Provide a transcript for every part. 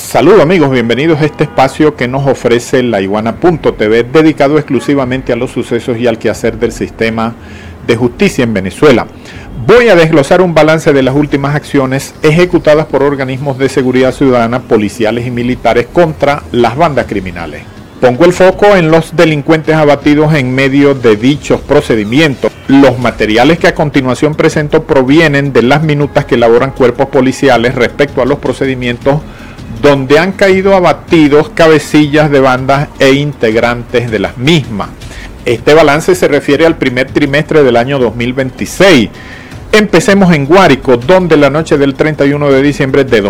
Saludos amigos, bienvenidos a este espacio que nos ofrece laiguana.tv, dedicado exclusivamente a los sucesos y al quehacer del sistema de justicia en Venezuela. Voy a desglosar un balance de las últimas acciones ejecutadas por organismos de seguridad ciudadana, policiales y militares contra las bandas criminales. Pongo el foco en los delincuentes abatidos en medio de dichos procedimientos. Los materiales que a continuación presento provienen de las minutas que elaboran cuerpos policiales respecto a los procedimientos donde han caído abatidos cabecillas de bandas e integrantes de las mismas. Este balance se refiere al primer trimestre del año 2026. Empecemos en Guárico, donde la noche del 31 de diciembre de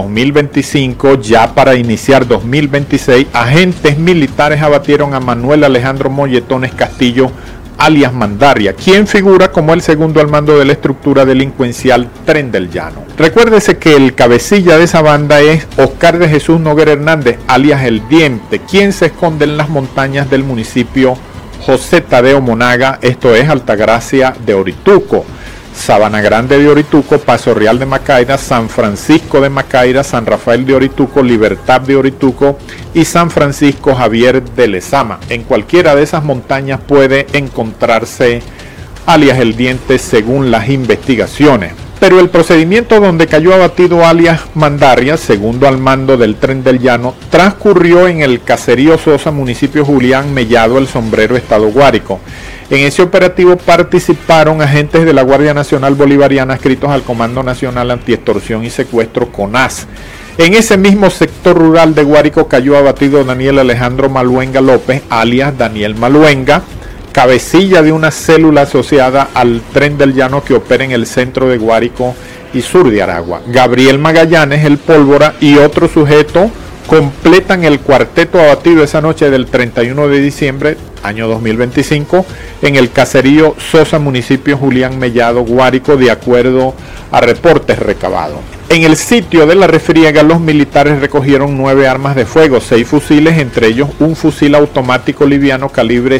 2025, ya para iniciar 2026, agentes militares abatieron a Manuel Alejandro Molletones Castillo, alias Mandarria, quien figura como el segundo al mando de la estructura delincuencial Tren del Llano. Recuérdese que el cabecilla de esa banda es Oscar de Jesús Noguera Hernández, alias El Diente, quien se esconde en las montañas del municipio José Tadeo Monaga, esto es Altagracia de Orituco, Sabana Grande de Orituco, Paso Real de Macaira, San Francisco de Macaira, San Rafael de Orituco, Libertad de Orituco y San Francisco Javier de Lezama. En cualquiera de esas montañas puede encontrarse alias El Diente según las investigaciones. Pero el procedimiento donde cayó abatido alias Mandarria, segundo al mando del Tren del Llano, transcurrió en el caserío Sosa, municipio Julián Mellado, El Sombrero, estado Guárico. En ese operativo participaron agentes de la Guardia Nacional Bolivariana adscritos al Comando Nacional Antiextorsión y Secuestro, CONAS. En ese mismo sector rural de Guárico cayó abatido Daniel Alejandro Maluenga López, alias Daniel Maluenga, cabecilla de una célula asociada al Tren del Llano que opera en el centro de Guárico y sur de Aragua. Gabriel Magallanes, el Pólvora, y otro sujeto completan el cuarteto abatido esa noche del 31 de diciembre, año 2025, en el caserío Sosa, municipio Julián Mellado, Guárico, de acuerdo a reportes recabados. En el sitio de la refriega, los militares recogieron 9 armas de fuego, 6 fusiles, entre ellos un fusil automático liviano calibre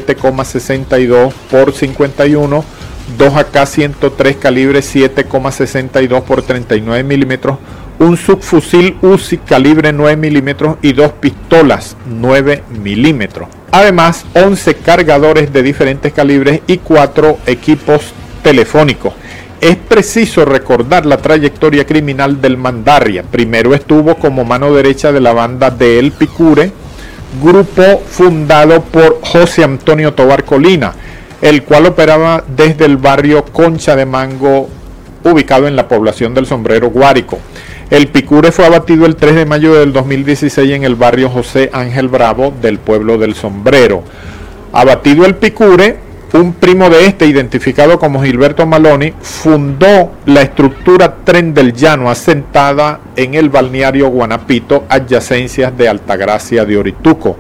7,62 por 51, 2 AK-103 calibre 7,62 por 39 milímetros, un subfusil UCI calibre 9 milímetros y 2 pistolas 9 milímetros. Además, 11 cargadores de diferentes calibres y 4 equipos telefónicos. Es preciso recordar la trayectoria criminal del Mandarria. Primero estuvo como mano derecha de la banda de El Picure, grupo fundado por José Antonio Tobar Colina, el cual operaba desde el barrio Concha de Mango, ubicado en la población del Sombrero, Guárico. El Picure fue abatido el 3 de mayo del 2016 en el barrio José Ángel Bravo del pueblo del Sombrero. Abatido el Picure, un primo de este, identificado como Gilberto Maloni, fundó la estructura Tren del Llano, asentada en el balneario Guanapito, adyacencias de Altagracia de Orituco.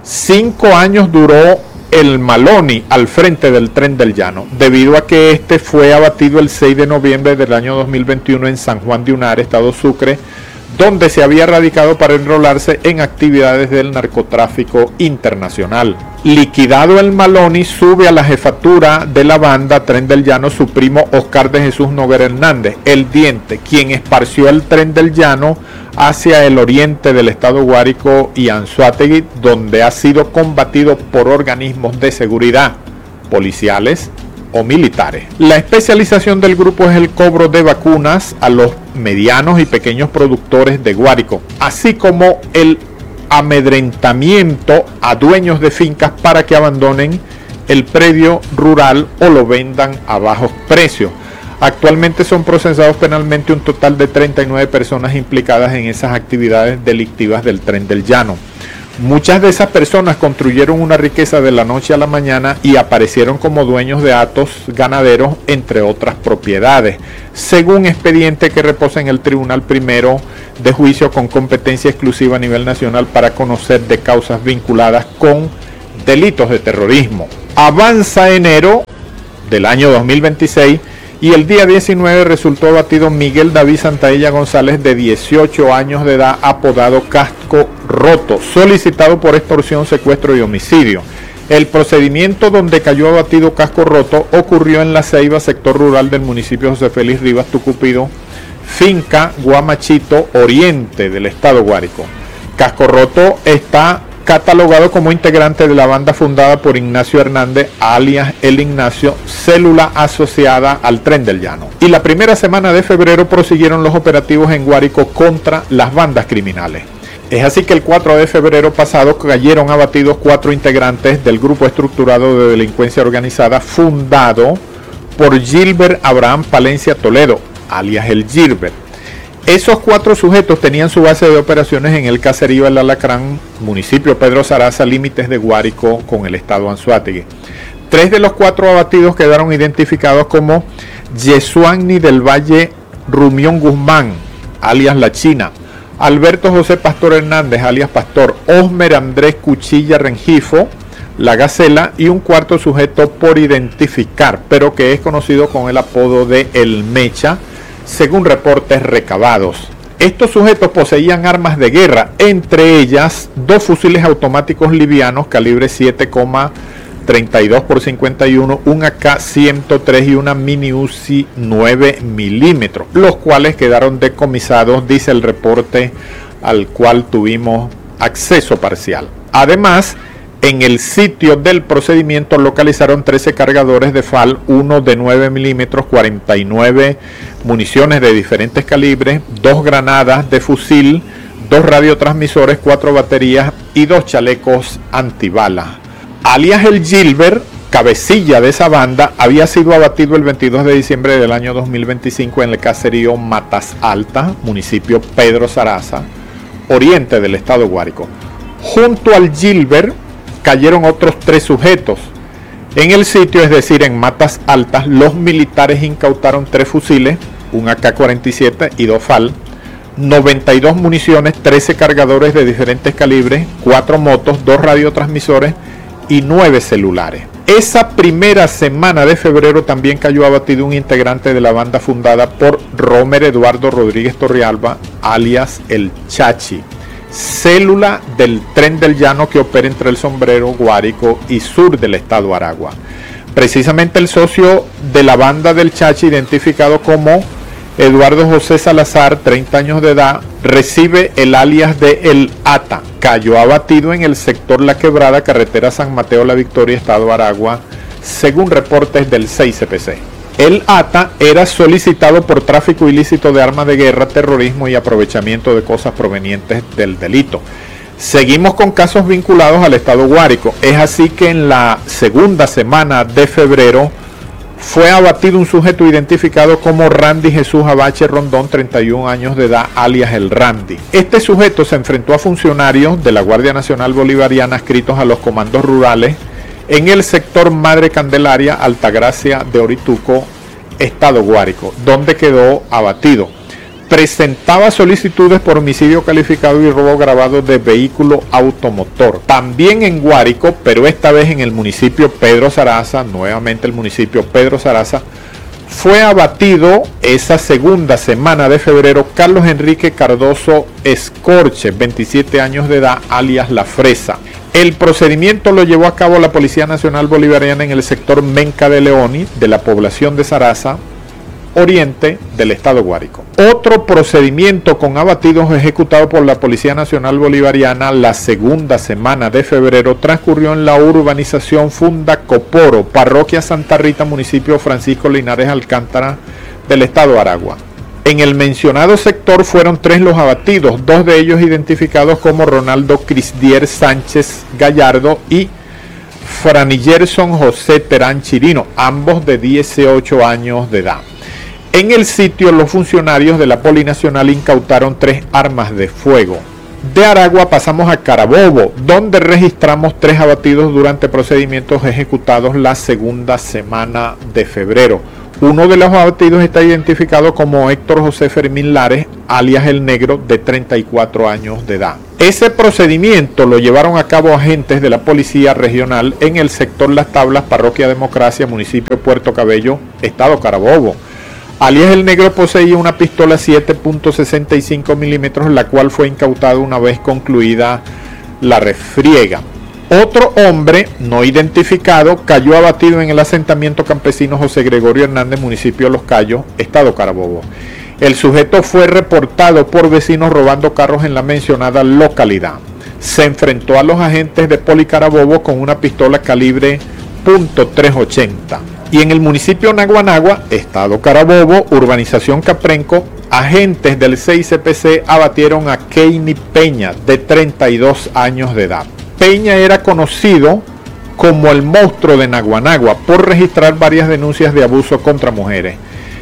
5 años duró el Maloni al frente del Tren del Llano, debido a que este fue abatido el 6 de noviembre del año 2021 en San Juan de Unare, estado Sucre, donde se había radicado para enrolarse en actividades del narcotráfico internacional. Liquidado el Maloni, sube a la jefatura de la banda Tren del Llano su primo Oscar de Jesús Noguera Hernández, El Diente, quien esparció el Tren del Llano hacia el oriente del estado Guárico y Anzoátegui, donde ha sido combatido por organismos de seguridad, policiales o militares. La especialización del grupo es el cobro de vacunas a los medianos y pequeños productores de Guárico, así como el amedrentamiento a dueños de fincas para que abandonen el predio rural o lo vendan a bajos precios. Actualmente son procesados penalmente un total de 39 personas implicadas en esas actividades delictivas del Tren del Llano. Muchas de esas personas construyeron una riqueza de la noche a la mañana y aparecieron como dueños de hatos ganaderos, entre otras propiedades, según expediente que reposa en el Tribunal Primero de Juicio con competencia exclusiva a nivel nacional para conocer de causas vinculadas con delitos de terrorismo. Avanza enero del año 2026 y el día 19 resultó abatido Miguel David Santaella González, de 18 años de edad, apodado Casco Roto, solicitado por extorsión, secuestro y homicidio. El procedimiento donde cayó abatido Casco Roto ocurrió en La Ceiba, sector rural del municipio José Félix Rivas Tucupido, finca Guamachito Oriente del estado Guárico. Casco Roto está catalogado como integrante de la banda fundada por Ignacio Hernández, alias El Ignacio, célula asociada al Tren del Llano. Y la primera semana de febrero prosiguieron los operativos en Guárico contra las bandas criminales. Es así que el 4 de febrero pasado cayeron abatidos 4 integrantes del grupo estructurado de delincuencia organizada fundado por Gilbert Abraham Palencia Toledo, alias El Gilbert. Esos 4 sujetos tenían su base de operaciones en el caserío El Alacrán, municipio Pedro Saraza, límites de Guárico con el estado Anzoátegui. 3 de los 4 abatidos quedaron identificados como Yesuanni del Valle Rumión Guzmán, alias La China, Alberto José Pastor Hernández, alias Pastor, Osmer Andrés Cuchilla Rengifo, La Gacela, y un 4 sujeto por identificar, pero que es conocido con el apodo de El Mecha, según reportes recabados. Estos sujetos poseían armas de guerra, entre ellas 2 fusiles automáticos livianos calibre 7,32 x 51, un AK-103 y una mini Uzi 9 milímetros, los cuales quedaron decomisados, dice el reporte al cual tuvimos acceso parcial. Además, en el sitio del procedimiento localizaron 13 cargadores de FAL, uno de 9 milímetros, 49 municiones de diferentes calibres, 2 granadas de fusil, 2 radiotransmisores, 4 baterías y 2 chalecos antibalas. Alias El Gilbert, cabecilla de esa banda, había sido abatido el 22 de diciembre del año 2025 en el caserío Matas Alta, municipio Pedro Saraza, oriente del estado Guárico. Junto al Gilbert cayeron otros 3 sujetos. En el sitio, es decir, en Matas Altas, los militares incautaron 3 fusiles, un AK-47 y 2 FAL, 92 municiones, 13 cargadores de diferentes calibres, 4 motos, 2 radiotransmisores y 9 celulares. Esa primera semana de febrero también cayó abatido un integrante de la banda fundada por Romer Eduardo Rodríguez Torrealba, alias El Chachi, célula del Tren del Llano que opera entre el Sombrero, Guárico y sur del estado Aragua. Precisamente el socio de la banda del Chachi, identificado como Eduardo José Salazar, 30 años de edad, recibe el alias de El Ata. Cayó abatido en el sector La Quebrada, carretera San Mateo La Victoria, estado Aragua, según reportes del 6CPC. El ATA era solicitado por tráfico ilícito de armas de guerra, terrorismo y aprovechamiento de cosas provenientes del delito. Seguimos con casos vinculados al estado Guárico. Es así que en la segunda semana de febrero fue abatido un sujeto identificado como Randy Jesús Abache Rondón, 31 años de edad, alias El Randy. Este sujeto se enfrentó a funcionarios de la Guardia Nacional Bolivariana adscritos a los comandos rurales en el sector Madre Candelaria, Altagracia de Orituco, estado Guárico, donde quedó abatido. Presentaba solicitudes por homicidio calificado y robo agravado de vehículo automotor. También en Guárico, pero esta vez en el municipio Pedro Saraza, nuevamente el municipio Pedro Saraza, fue abatido esa segunda semana de febrero Carlos Enrique Cardoso Escorche, 27 años de edad, alias La Fresa. El procedimiento lo llevó a cabo la Policía Nacional Bolivariana en el sector Menca de Leoni, de la población de Saraza, oriente del estado Guárico. Otro procedimiento con abatidos ejecutado por la Policía Nacional Bolivariana la segunda semana de febrero transcurrió en la urbanización Funda Coporo, parroquia Santa Rita, municipio Francisco Linares Alcántara del estado Aragua. En el mencionado sector fueron 3 los abatidos, 2 de ellos identificados como Ronaldo Crisdier Sánchez Gallardo y Franillerson José Terán Chirino, ambos de 18 años de edad. En el sitio, los funcionarios de la Polinacional incautaron 3 armas de fuego. De Aragua pasamos a Carabobo, donde registramos 3 abatidos durante procedimientos ejecutados la segunda semana de febrero. Uno de los abatidos está identificado como Héctor José Fermín Lares, alias El Negro, de 34 años de edad. Ese procedimiento lo llevaron a cabo agentes de la Policía Regional en el sector Las Tablas, parroquia Democracia, municipio Puerto Cabello, estado Carabobo. Alias El Negro poseía una pistola 7.65 milímetros, la cual fue incautada una vez concluida la refriega. Otro hombre no identificado cayó abatido en el asentamiento campesino José Gregorio Hernández, municipio Los Cayos, estado Carabobo. El sujeto fue reportado por vecinos robando carros en la mencionada localidad. Se enfrentó a los agentes de Poli Carabobo con una pistola calibre .380. Y en el municipio Naguanagua, estado Carabobo, urbanización Caprenco, agentes del CICPC abatieron a Keini Peña, de 32 años de edad. Peña era conocido como el monstruo de Naguanagua por registrar varias denuncias de abuso contra mujeres.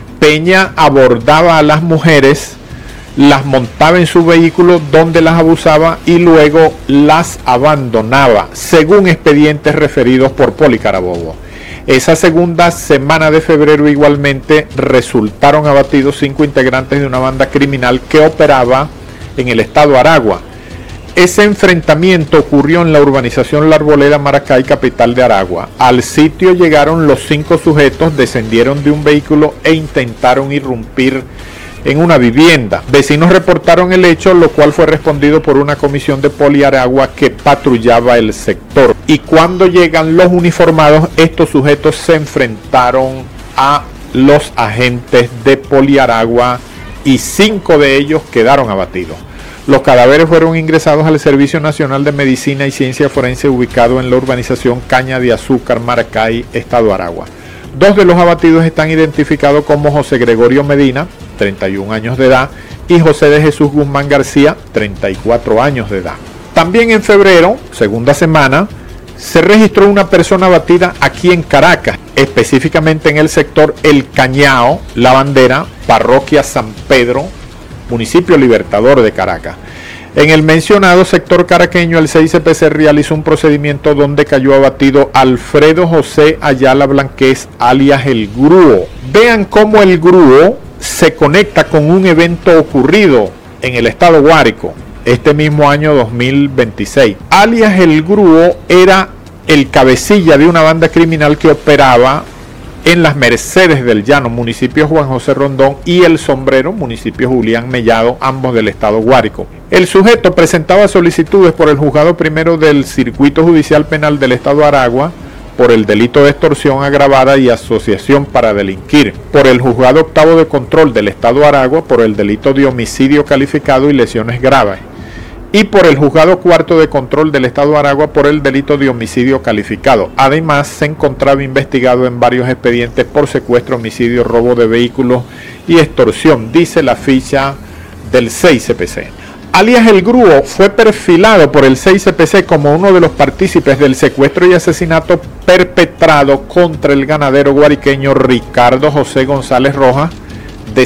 Peña abordaba a las mujeres, las montaba en su vehículo donde las abusaba y luego las abandonaba, según expedientes referidos por Poli Carabobo. Esa segunda semana de febrero igualmente resultaron abatidos 5 integrantes de una banda criminal que operaba en el estado Aragua. Ese enfrentamiento ocurrió en la urbanización La Arboleda, Maracay, capital de Aragua. Al sitio llegaron los 5 sujetos, descendieron de un vehículo e intentaron irrumpir en una vivienda. Vecinos reportaron el hecho, lo cual fue respondido por una comisión de Poli Aragua que patrullaba el sector. Y cuando llegan los uniformados, estos sujetos se enfrentaron a los agentes de Poli Aragua y 5 de ellos quedaron abatidos. Los cadáveres fueron ingresados al Servicio Nacional de Medicina y Ciencia Forense ubicado en la urbanización Caña de Azúcar, Maracay, estado Aragua. 2 de los abatidos están identificados como José Gregorio Medina, 31 años de edad, y José de Jesús Guzmán García, 34 años de edad. También en febrero, segunda semana, se registró una persona abatida aquí en Caracas, específicamente en el sector El Cañao, La Bandera, parroquia San Pedro, municipio Libertador de Caracas. En el mencionado sector caraqueño, el CICPC realizó un procedimiento donde cayó abatido Alfredo José Ayala Blanquez, alias El Grúo. Vean cómo El Grúo se conecta con un evento ocurrido en el estado Guárico, este mismo año 2026. Alias El Grúo era el cabecilla de una banda criminal que operaba en las Mercedes del Llano, municipio Juan José Rondón, y El Sombrero, municipio Julián Mellado, ambos del estado Guárico. El sujeto presentaba solicitudes por el juzgado primero del Circuito Judicial Penal del estado Aragua por el delito de extorsión agravada y asociación para delinquir, por el juzgado octavo de control del estado Aragua por el delito de homicidio calificado y lesiones graves, y por el juzgado cuarto de control del estado Aragua por el delito de homicidio calificado. Además, se encontraba investigado en varios expedientes por secuestro, homicidio, robo de vehículos y extorsión, dice la ficha del CICPC. Alias El Grúo fue perfilado por el CICPC como uno de los partícipes del secuestro y asesinato perpetrado contra el ganadero guariqueño Ricardo José González Rojas, de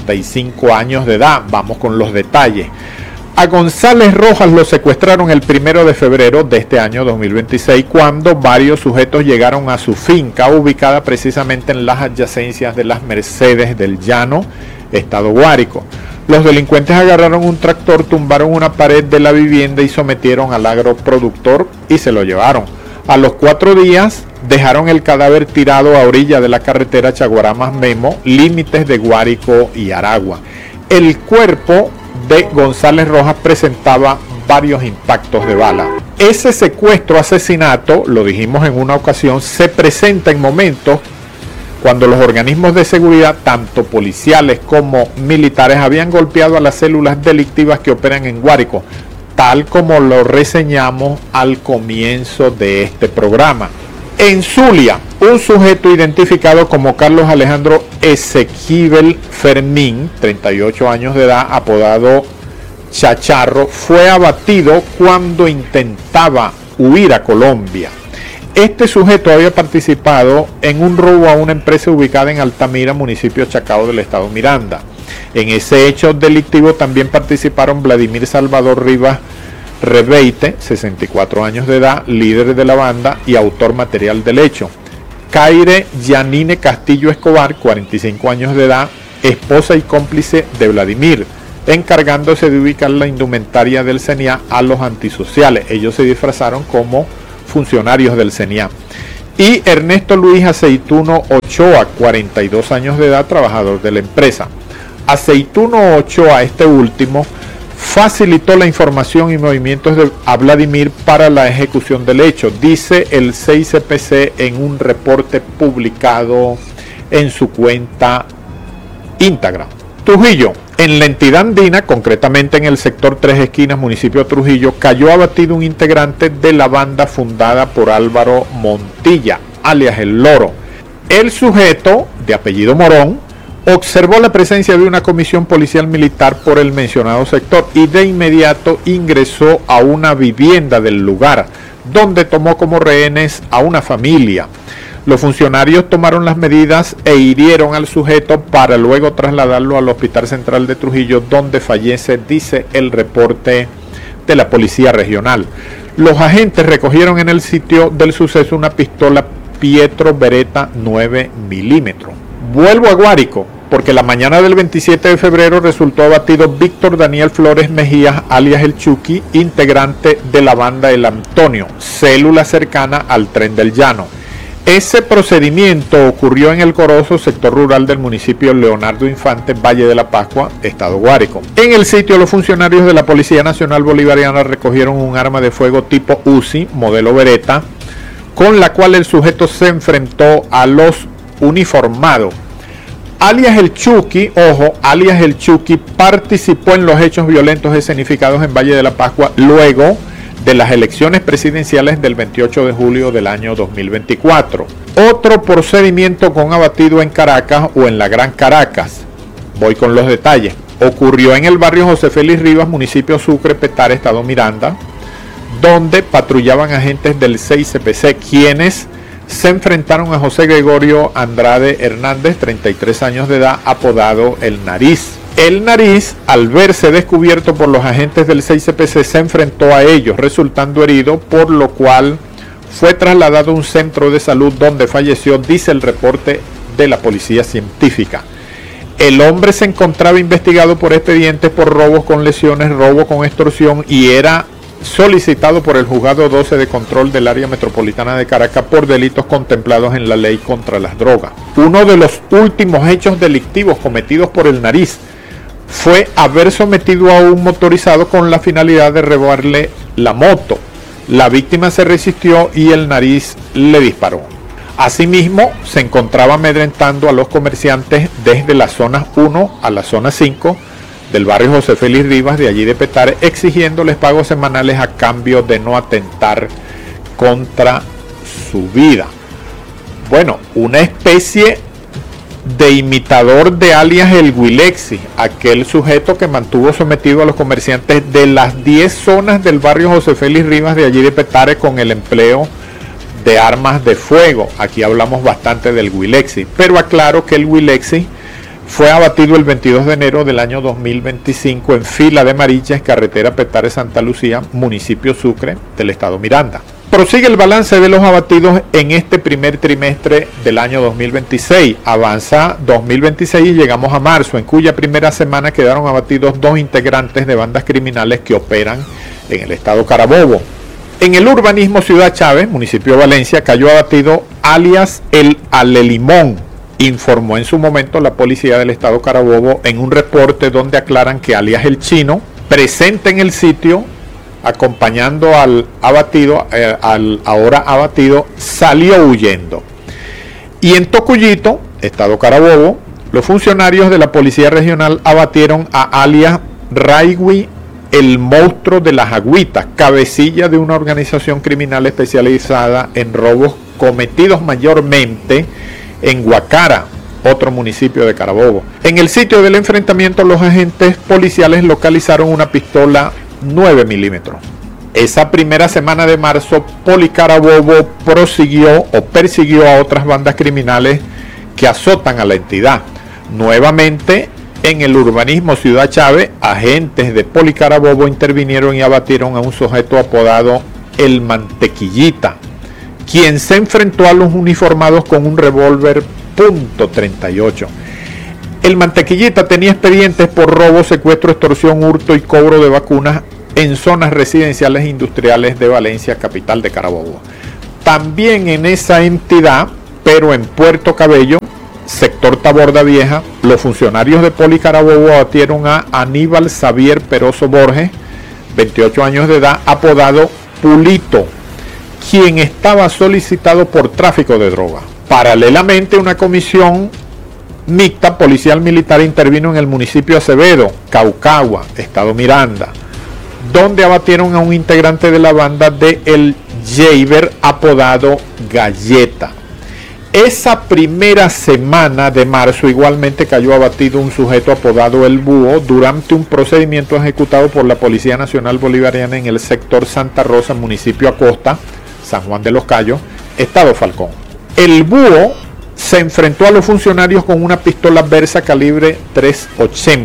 65 años de edad. Vamos con los detalles. A González Rojas lo secuestraron el 1 de febrero de este año 2026, cuando varios sujetos llegaron a su finca, ubicada precisamente en las adyacencias de las Mercedes del Llano, estado Guárico. Los delincuentes agarraron un tractor, tumbaron una pared de la vivienda y sometieron al agroproductor y se lo llevaron. A los 4 días dejaron el cadáver tirado a orilla de la carretera Chaguaramas-Memo, límites de Guárico y Aragua. El cuerpo de González Rojas presentaba varios impactos de bala. Ese secuestro asesinato, lo dijimos en una ocasión, se presenta en momentos cuando los organismos de seguridad, tanto policiales como militares, habían golpeado a las células delictivas que operan en Guárico, tal como lo reseñamos al comienzo de este programa. En Zulia, un sujeto identificado como Carlos Alejandro Ezequiel Fermín, 38 años de edad, apodado Chacharro, fue abatido cuando intentaba huir a Colombia. Este sujeto había participado en un robo a una empresa ubicada en Altamira, municipio Chacao del estado Miranda. En ese hecho delictivo también participaron Vladimir Salvador Rivas Rebeite, 64 años de edad, líder de la banda y autor material del hecho. Caire Yanine Castillo Escobar, 45 años de edad, esposa y cómplice de Vladimir, encargándose de ubicar la indumentaria del CENIA a los antisociales. Ellos se disfrazaron como funcionarios del CENIA. Y Ernesto Luis Aceituno Ochoa, 42 años de edad, trabajador de la empresa. Aceituno Ochoa, este último, facilitó la información y movimientos a Vladimir para la ejecución del hecho, dice el CICPC en un reporte publicado en su cuenta Instagram. Trujillo, en la entidad andina, concretamente en el sector Tres Esquinas, municipio de Trujillo, cayó abatido un integrante de la banda fundada por Álvaro Montilla, alias El Loro. El sujeto, de apellido Morón, observó la presencia de una comisión policial militar por el mencionado sector y de inmediato ingresó a una vivienda del lugar, donde tomó como rehenes a una familia. Los funcionarios tomaron las medidas e hirieron al sujeto para luego trasladarlo al Hospital Central de Trujillo, donde fallece, dice el reporte de la Policía Regional. Los agentes recogieron en el sitio del suceso una pistola Pietro Beretta 9 milímetros. Vuelvo a Guárico, porque la mañana del 27 de febrero resultó abatido Víctor Daniel Flores Mejías, alias El Chucky, integrante de la banda El Antonio, célula cercana al Tren del Llano. Ese procedimiento ocurrió en el Corozo, sector rural del municipio Leonardo Infante, Valle de la Pascua, estado Guárico. En el sitio, los funcionarios de la Policía Nacional Bolivariana recogieron un arma de fuego tipo Uzi, modelo Beretta, con la cual el sujeto se enfrentó a los uniformados. Alias El Chucky, ojo, alias El Chucky participó en los hechos violentos escenificados en Valle de la Pascua luego de las elecciones presidenciales del 28 de julio del año 2024. Otro procedimiento con abatido en Caracas o en la Gran Caracas, voy con los detalles, ocurrió en el barrio José Félix Rivas, municipio Sucre, Petare, estado Miranda, donde patrullaban agentes del CICPC, quienes se enfrentaron a José Gregorio Andrade Hernández, 33 años de edad, apodado El Nariz. El Nariz, al verse descubierto por los agentes del CICPC, se enfrentó a ellos, resultando herido, por lo cual fue trasladado a un centro de salud donde falleció, dice el reporte de la policía científica. El hombre se encontraba investigado por expedientes por robos con lesiones, robo con extorsión y era solicitado por el Juzgado 12 de Control del Área Metropolitana de Caracas por delitos contemplados en la Ley contra las Drogas. Uno de los últimos hechos delictivos cometidos por El Nariz fue haber sometido a un motorizado con la finalidad de robarle la moto. La víctima se resistió y El Nariz le disparó. Asimismo, se encontraba amedrentando a los comerciantes desde la zona 1 a la zona 5 del barrio José Félix Rivas, de allí de Petare, exigiéndoles pagos semanales a cambio de no atentar contra su vida. Bueno, una especie de imitador de alias El Huilexi, aquel sujeto que mantuvo sometido a los comerciantes de las 10 zonas del barrio José Félix Rivas, de allí de Petare, con el empleo de armas de fuego. Aquí hablamos bastante del Huilexi, pero aclaro que el Huilexi fue abatido el 22 de enero del año 2025 en Fila de Marichas, carretera Petare-Santa Lucía, municipio Sucre del estado Miranda. Prosigue el balance de los abatidos en este primer trimestre del año 2026. Avanza 2026 y llegamos a marzo, en cuya primera semana quedaron abatidos 2 integrantes de bandas criminales que operan en el estado Carabobo. En el urbanismo Ciudad Chávez, municipio de Valencia, cayó abatido alias El Alelimón, informó en su momento la policía del estado Carabobo en un reporte donde aclaran que alias El Chino, presente en el sitio, acompañando al abatido, al ahora abatido, salió huyendo. Y en Tocuyito, estado Carabobo, los funcionarios de la Policía Regional abatieron a alias Raigui, el monstruo de las agüitas, cabecilla de una organización criminal especializada en robos cometidos mayormente en Guacara, otro municipio de Carabobo. En el sitio del enfrentamiento, los agentes policiales localizaron una pistola 9 milímetros. Esa primera semana de marzo, Policarabobo persiguió a otras bandas criminales que azotan a la entidad. Nuevamente, en el urbanismo Ciudad Chávez, agentes de Policarabobo intervinieron y abatieron a un sujeto apodado El Mantequillita, quien se enfrentó a los uniformados con un revólver .38. El Mantequillita tenía expedientes por robo, secuestro, extorsión, hurto y cobro de vacunas en zonas residenciales e industriales de Valencia, capital de Carabobo. También en esa entidad, pero en Puerto Cabello, sector Taborda Vieja, los funcionarios de Policarabobo abatieron a Aníbal Xavier Peroso Borges, 28 años de edad, apodado Pulito, quien estaba solicitado por tráfico de droga. Paralelamente, una comisión mixta policial militar intervino en el municipio Acevedo, Caucagua, estado Miranda, donde abatieron a un integrante de la banda de El Jaber apodado Galleta. Esa primera semana de marzo igualmente cayó abatido un sujeto apodado El Búho durante un procedimiento ejecutado por la Policía Nacional Bolivariana en el sector Santa Rosa, municipio Acosta, San Juan de los Cayos, estado Falcón. El Búho se enfrentó a los funcionarios con una pistola Versa calibre .380.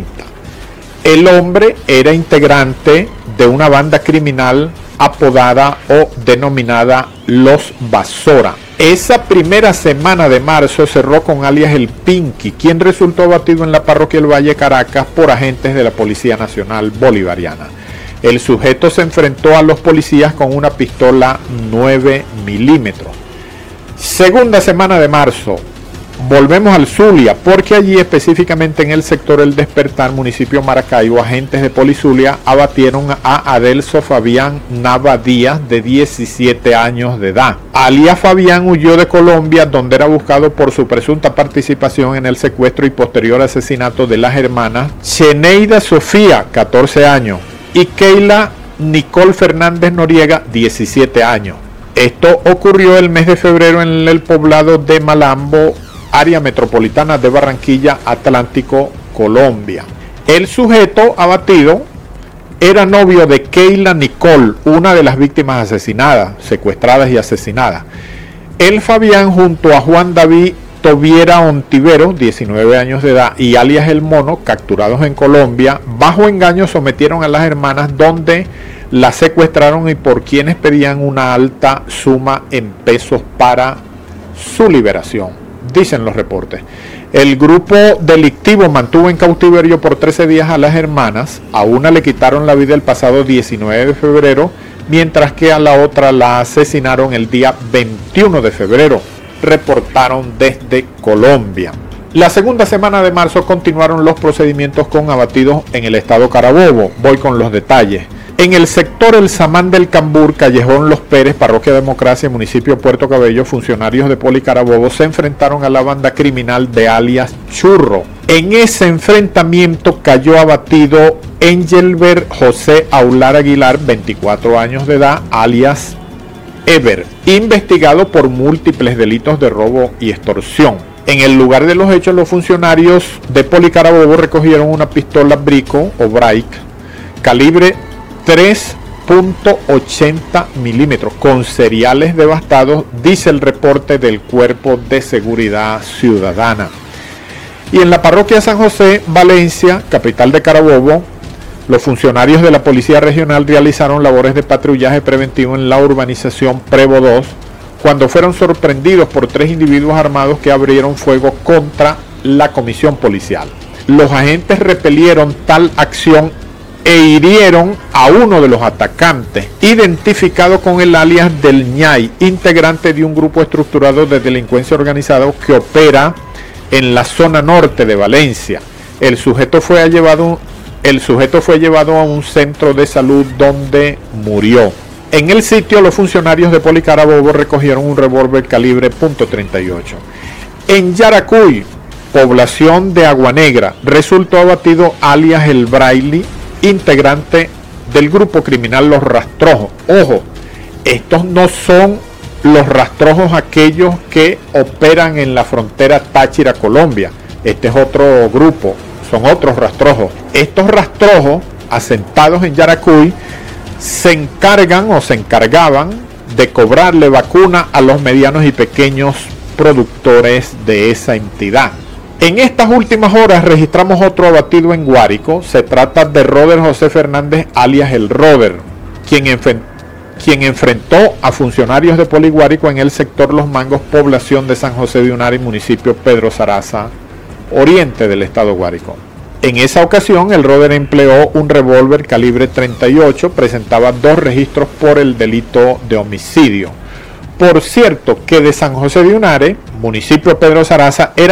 El hombre era integrante de una banda criminal apodada o denominada Los Basora. Esa primera semana de marzo cerró con alias El Pinky, quien resultó abatido en la parroquia El Valle, Caracas, por agentes de la Policía Nacional Bolivariana. El sujeto se enfrentó a los policías con una pistola 9 milímetros. Segunda semana de marzo, volvemos al Zulia, porque allí específicamente en el sector El Despertar, municipio Maracaibo, agentes de Polizulia abatieron a Adelso Fabián Nava Díaz, de 17 años de edad. Alias Fabián huyó de Colombia, donde era buscado por su presunta participación en el secuestro y posterior asesinato de las hermanas Cheneida Sofía, 14 años, y Keila Nicole Fernández Noriega, 17 años. Esto ocurrió el mes de febrero en el poblado de Malambo, área metropolitana de Barranquilla, Atlántico, Colombia. El sujeto abatido era novio de Keila Nicole, una de las víctimas asesinadas, secuestradas y asesinadas. El Fabián, junto a Juan David Toviera Ontivero, 19 años de edad, y alias El Mono, capturados en Colombia, bajo engaño sometieron a las hermanas, donde las secuestraron y por quienes pedían una alta suma en pesos para su liberación, dicen los reportes. El grupo delictivo mantuvo en cautiverio por 13 días a las hermanas. A una le quitaron la vida el pasado 19 de febrero, mientras que a la otra la asesinaron el día 21 de febrero, reportaron desde Colombia. La segunda semana de marzo continuaron los procedimientos con abatidos en el estado Carabobo. Voy con los detalles. En el sector El Samán del Cambur, Callejón Los Pérez, Parroquia Democracia, municipio Puerto Cabello, funcionarios de Poli Carabobo se enfrentaron a la banda criminal de alias Churro. En ese enfrentamiento cayó abatido Engelbert José Aular Aguilar, 24 años de edad, alias Ever, investigado por múltiples delitos de robo y extorsión. En el lugar de los hechos, los funcionarios de Poli Carabobo recogieron una pistola Brico o Brake calibre 3.80 milímetros con cereales devastados, dice el reporte del Cuerpo de Seguridad Ciudadana. Y en la parroquia San José, Valencia, capital de Carabobo, los funcionarios de la Policía Regional realizaron labores de patrullaje preventivo en la urbanización Prevo 2, cuando fueron sorprendidos por 3 individuos armados que abrieron fuego contra la comisión policial. Los agentes repelieron tal acción e hirieron a uno de los atacantes, identificado con el alias del Ñay, integrante de un grupo estructurado de delincuencia organizada que opera en la zona norte de Valencia. El sujeto fue llevado a un centro de salud donde murió. En el sitio, los funcionarios de Poli Carabobo recogieron un revólver calibre .38. En Yaracuy, población de Agua Negra, resultó abatido alias El Braille, integrante del grupo criminal Los Rastrojos. Ojo, estos no son los rastrojos aquellos que operan en la frontera Táchira-Colombia. Este es otro grupo, son otros rastrojos. Estos rastrojos, asentados en Yaracuy, se encargaban de cobrarle vacuna a los medianos y pequeños productores de esa entidad. En estas últimas horas registramos otro abatido en Guárico. Se trata de Roder José Fernández, alias El Roder, quien enfrentó a funcionarios de Poli Guárico en el sector Los Mangos, población de San José de Unari, municipio Pedro Saraza, oriente del estado Guárico. En esa ocasión, el Roder empleó un revólver calibre 38, presentaba 2 registros por el delito de homicidio. Por cierto, que de San José de Unare, municipio Pedro Saraza, era